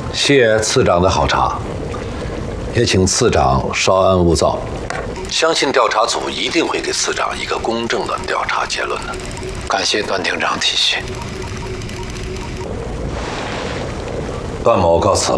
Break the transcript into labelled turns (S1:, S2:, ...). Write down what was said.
S1: 谢次长的好茶，也请次长稍安勿躁。相信调查组一定会给次长一个公正的调查结论的。
S2: 感谢段厅长体恤。
S1: 段某告辞了。